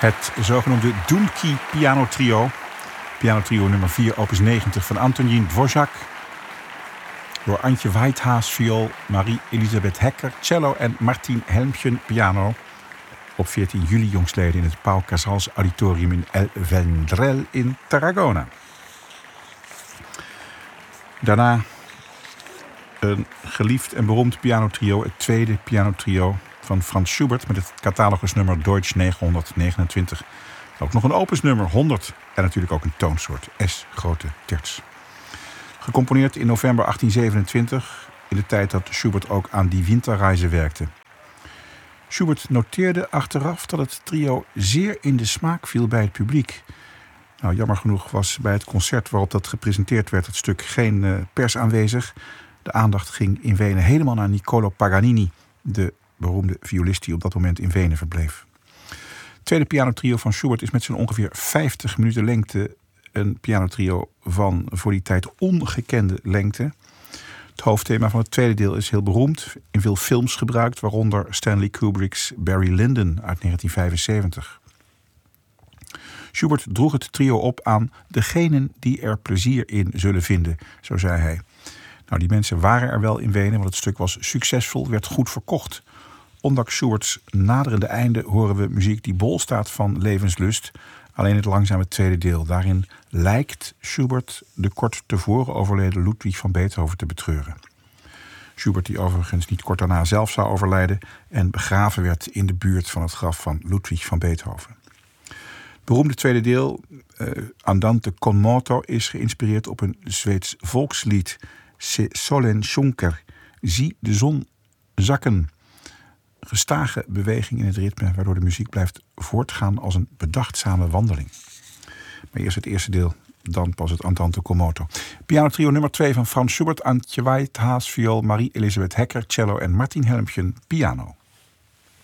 Het zogenoemde Doemki pianotrio. Pianotrio nummer 4, opus 90 van Antonín Dvořák. Door Antje Whitehaas viool, Marie-Elisabeth Hekker cello en Martin Helmchen piano. Op 14 juli jongstleden in het Pau Casals Auditorium in El Vendrell in Tarragona. Daarna een geliefd en beroemd pianotrio, het tweede pianotrio van Franz Schubert met het catalogusnummer Deutsch 929. Ook nog een opusnummer 100 en natuurlijk ook een toonsoort S grote terts. Gecomponeerd in november 1827, in de tijd dat Schubert ook aan Die Winterreise werkte. Schubert noteerde achteraf dat het trio zeer in de smaak viel bij het publiek. Nou, jammer genoeg was bij het concert waarop dat gepresenteerd werd het stuk geen pers aanwezig. De aandacht ging in Wenen helemaal naar Niccolò Paganini, de beroemde violist die op dat moment in Wenen verbleef. Het tweede pianotrio van Schubert is met zijn ongeveer 50 minuten lengte een pianotrio van voor die tijd ongekende lengte. Het hoofdthema van het tweede deel is heel beroemd, in veel films gebruikt, waaronder Stanley Kubrick's Barry Lyndon uit 1975. Schubert droeg het trio op aan degenen die er plezier in zullen vinden, zo zei hij. Nou, die mensen waren er wel in Wenen, want het stuk was succesvol, werd goed verkocht. Ondanks Schuberts naderende einde horen we muziek die bol staat van levenslust. Alleen het langzame tweede deel. Daarin lijkt Schubert de kort tevoren overleden Ludwig van Beethoven te betreuren. Schubert die overigens niet kort daarna zelf zou overlijden en begraven werd in de buurt van het graf van Ludwig van Beethoven. Het beroemde tweede deel, Andante con moto, is geïnspireerd op een Zweeds volkslied. Se solen sjunker, zie de zon zakken. Gestage beweging in het ritme, waardoor de muziek blijft voortgaan als een bedachtzame wandeling. Maar eerst het eerste deel, dan pas het Andante con moto. Pianotrio nummer 2 van Franz Schubert, Antje Whitehaas viool, Marie-Elisabeth Hekker cello en Martin Helmchen piano.